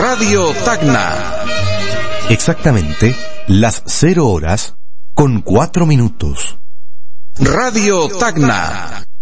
Radio Tacna. Exactamente las 0 horas con 4 minutos. Radio Tacna.